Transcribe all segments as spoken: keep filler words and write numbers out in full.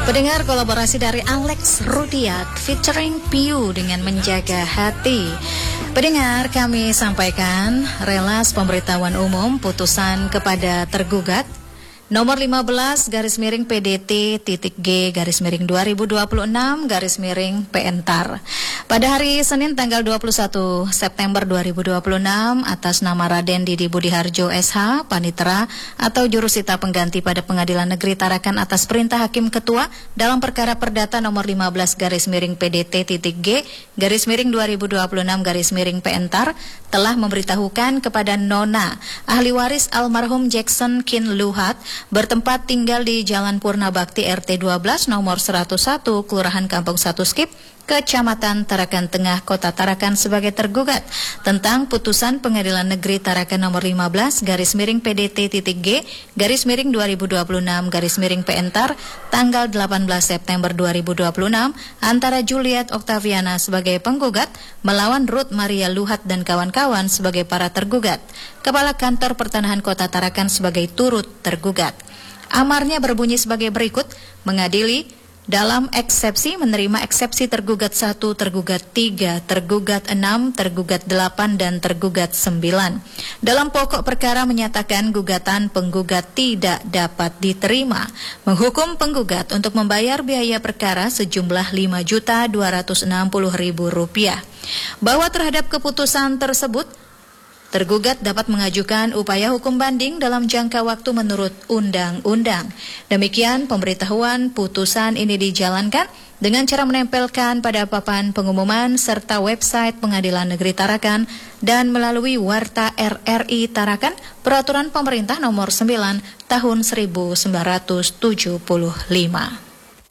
Pendengar, kolaborasi dari Alex Rudiat featuring Piu dengan Menjaga Hati. Pendengar, kami sampaikan relas pemberitahuan umum putusan kepada tergugat nomor lima belas garis miring P D T titik G garis miring dua ribu dua puluh enam garis miring P N T A R pada hari Senin tanggal dua puluh satu September dua ribu dua puluh enam atas nama Raden Didi Budiharjo S H Panitera atau jurusita pengganti pada Pengadilan Negeri Tarakan atas perintah Hakim Ketua dalam perkara perdata nomor lima belas garis miring P D T titik G garis miring dua ribu dua puluh enam garis miring P N T A R telah memberitahukan kepada Nona ahli waris almarhum Jackson Kin Luhat bertempat tinggal di Jalan Purna Bakti R T dua belas nomor seratus satu Kelurahan Kampung satu Skip, Kecamatan Tarakan Tengah, Kota Tarakan sebagai tergugat tentang putusan Pengadilan Negeri Tarakan nomor lima belas garis miring P D T titik G garis miring dua ribu dua puluh enam garis miring P N T A R tanggal delapan belas September dua ribu dua puluh enam antara Juliet Octaviana sebagai penggugat melawan Ruth Maria Luhat dan kawan-kawan sebagai para tergugat. Kepala Kantor Pertanahan Kota Tarakan sebagai turut tergugat. Amarnya berbunyi sebagai berikut: mengadili dalam eksepsi menerima eksepsi tergugat satu, tergugat tiga, tergugat enam, tergugat delapan, dan tergugat sembilan. Dalam pokok perkara menyatakan gugatan penggugat tidak dapat diterima. Menghukum penggugat untuk membayar biaya perkara sejumlah lima juta dua ratus enam puluh ribu rupiah. Bahwa terhadap keputusan tersebut, tergugat dapat mengajukan upaya hukum banding dalam jangka waktu menurut undang-undang. Demikian pemberitahuan putusan ini dijalankan dengan cara menempelkan pada papan pengumuman serta website Pengadilan Negeri Tarakan dan melalui Warta R R I Tarakan Peraturan Pemerintah Nomor sembilan Tahun seribu sembilan ratus tujuh puluh lima.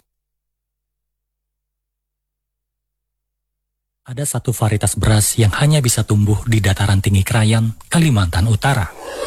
Ada satu varietas beras yang hanya bisa tumbuh di dataran tinggi Krayan, Kalimantan Utara.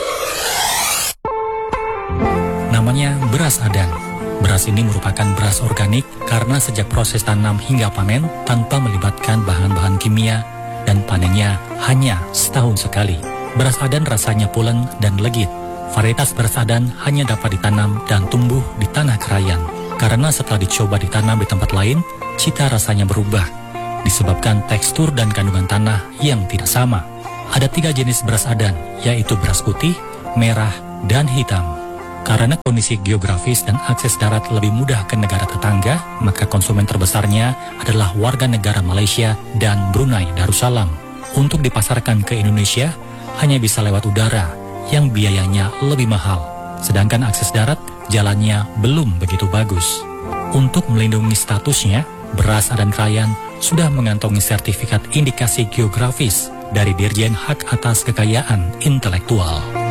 Namanya beras adan. Beras ini merupakan beras organik karena sejak proses tanam hingga panen tanpa melibatkan bahan-bahan kimia dan panennya hanya setahun sekali. Beras adan rasanya pulen dan legit. Varietas beras adan hanya dapat ditanam dan tumbuh di tanah Krayan. Karena setelah dicoba ditanam di tempat lain, cita rasanya berubah disebabkan tekstur dan kandungan tanah yang tidak sama. Ada tiga jenis beras adan, yaitu beras putih, merah, dan hitam. Karena kondisi geografis dan akses darat lebih mudah ke negara tetangga, maka konsumen terbesarnya adalah warga negara Malaysia dan Brunei Darussalam. Untuk dipasarkan ke Indonesia, hanya bisa lewat udara, yang biayanya lebih mahal. Sedangkan akses darat, jalannya belum begitu bagus. Untuk melindungi statusnya, beras adan Krayan sudah mengantongi sertifikat indikasi geografis dari Dirjen Hak Atas Kekayaan Intelektual.